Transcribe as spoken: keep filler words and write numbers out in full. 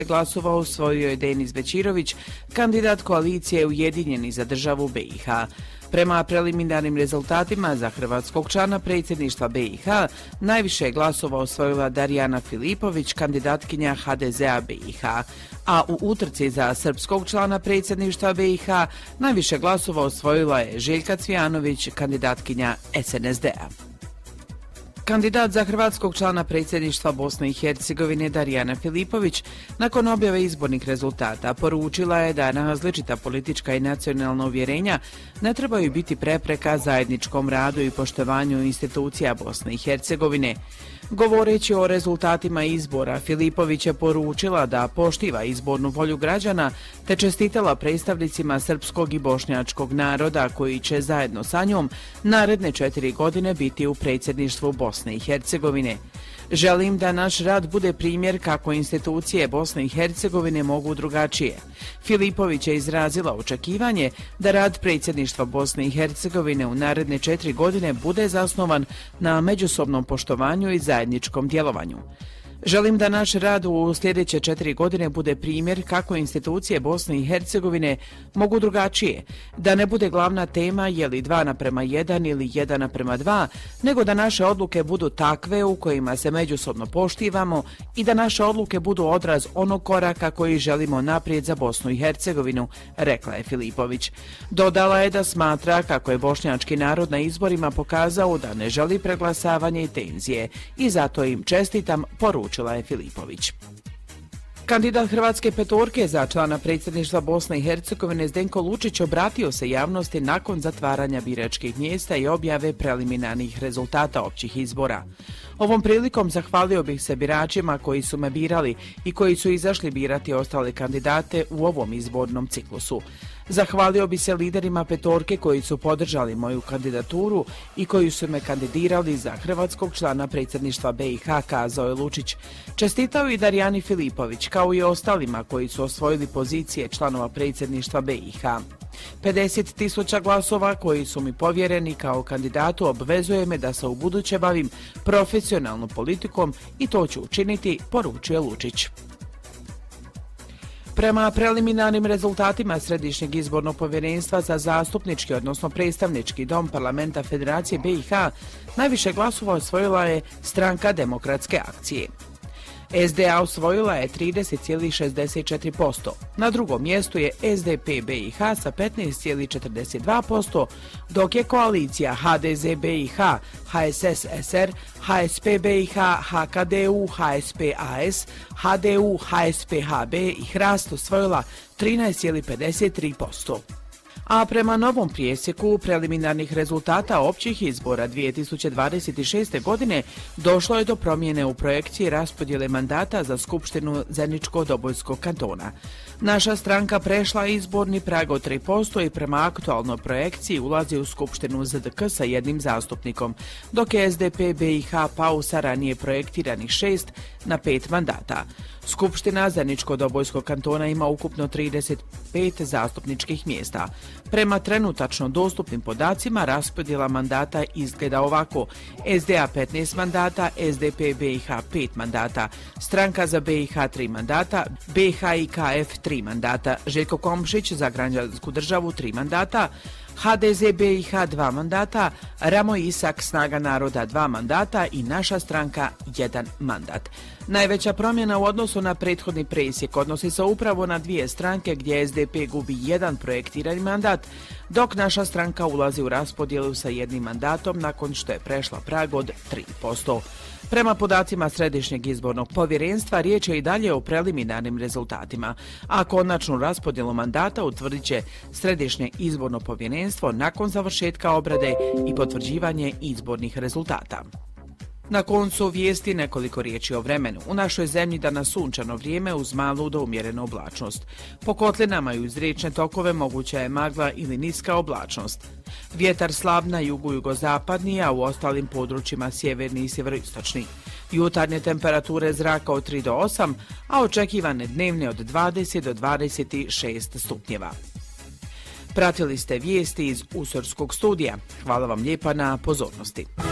glasova osvojio je Denis Bećirović, kandidat koalicije Ujedinjeni za državu B i H. Prema preliminarnim rezultatima za hrvatskog člana predsjedništva B i H, najviše je glasova osvojila Darijana Filipović, kandidatkinja H D Z A B i H, a u utrci za srpskog člana predsjedništva B i H najviše glasova osvojila je Željka Cvijanović, kandidatkinja S N S D-a. Kandidat za hrvatskog člana predsjedništva Bosne i Hercegovine Darijana Filipović nakon objave izbornih rezultata poručila je da različita politička i nacionalna uvjerenja ne trebaju biti prepreka zajedničkom radu i poštovanju institucija Bosne i Hercegovine. Govoreći o rezultatima izbora, Filipović je poručila da poštiva izbornu volju građana te čestitala predstavnicima srpskog i bošnjačkog naroda koji će zajedno sa njom naredne četiri godine biti u predsjedništvu Bosne i Hercegovine. Želim da naš rad bude primjer kako institucije Bosne i Hercegovine mogu drugačije. Filipović je izrazila očekivanje da rad predsjedništva Bosne i Hercegovine u naredne četiri godine bude zasnovan na međusobnom poštovanju i zajedničkom djelovanju. Želim da naš rad u sljedeće četiri godine bude primjer kako institucije Bosne i Hercegovine mogu drugačije, da ne bude glavna tema je li dva naprema jedan ili jedan naprema dva, nego da naše odluke budu takve u kojima se međusobno poštivamo i da naše odluke budu odraz onog koraka koji želimo naprijed za Bosnu i Hercegovinu, rekla je Filipović. Dodala je da smatra kako je bošnjački narod na izborima pokazao da ne želi preglasavanje i tenzije i zato im čestitam, poručila je Filipović. Kandidat Hrvatske petorke za člana predsjedništva Bosne i Hercegovine Zdenko Lučić obratio se javnosti nakon zatvaranja biračkih mjesta i objave preliminarnih rezultata općih izbora. Ovom prilikom zahvalio bih se biračima koji su me birali i koji su izašli birati ostale kandidate u ovom izbornom ciklusu. Zahvalio bi se liderima petorke koji su podržali moju kandidaturu i koji su me kandidirali za hrvatskog člana predsjedništva B i H, kazao je Lučić. Čestitao i Darijani Filipović, kao i ostalima koji su osvojili pozicije članova predsjedništva B i H. pedeset tisuća glasova koji su mi povjereni kao kandidatu obvezuje me da se u buduće bavim profesionalnom politikom i to ću učiniti, poručuje Lučić. Prema preliminarnim rezultatima Središnjeg izbornog povjerenstva za zastupnički, odnosno predstavnički dom parlamenta Federacije B i H, najviše glasova osvojila je Stranka demokratske akcije. S D A osvojila je trideset zarez šezdeset četiri posto. Na drugom mjestu je S D P B i H sa petnaest zarez četrdeset dva posto, dok je koalicija H D Z B i H, H S S S R, H S P B i H, H K D U, H S P A S, H D U, H S P H B i Hrast osvojila trinaest zarez pedeset tri posto. A prema novom presjeku preliminarnih rezultata općih izbora dvije tisuće dvadeset šeste. godine došlo je do promjene u projekciji raspodjele mandata za Skupštinu Zeničko-Dobojskog kantona. Naša stranka prešla izborni prag od tri posto i prema aktualnoj projekciji ulazi u Skupštinu Z D K sa jednim zastupnikom, dok je S D P B i H pao sa ranije projektiranih šest na pet mandata. Skupština Zeničko-Dobojskog kantona ima ukupno trideset pet zastupničkih mjesta. Prema trenutačno dostupnim podacima raspodjela mandata izgleda ovako: S D A petnaest mandata, S D P B i H pet mandata, Stranka za B i H tri mandata, B H I K F tri mandata, Željko Komšić za građansku državu tri mandata, H D Z B i H dva mandata, Ramo Isak Snaga naroda dva mandata i Naša stranka jedan mandat. Najveća promjena u odnosu na prethodni presjek odnosi se upravo na dvije stranke gdje S D P gubi jedan projektirani mandat, dok Naša stranka ulazi u raspodjelu sa jednim mandatom nakon što je prešla prag od tri posto. Prema podacima Središnjeg izbornog povjerenstva, riječ je i dalje o preliminarnim rezultatima, a konačnu raspodjelu mandata utvrdit će Središnje izborno povjerenstvo nakon završetka obrade i potvrđivanje izbornih rezultata. Na koncu vijesti nekoliko riječi o vremenu. U našoj zemlji danas sunčano vrijeme uz malu do umjerenu oblačnost. Po kotlinama i uz riječne tokove moguća je magla ili niska oblačnost. Vjetar slab na jugu jugozapadni, a u ostalim područjima sjeverni i sjeveroistočni. Jutarnje temperature zraka od tri do osam, a očekivane dnevne od dvadeset do dvadeset šest stupnjeva. Pratili ste vijesti iz Usorskog studija. Hvala vam lijepa na pozornosti.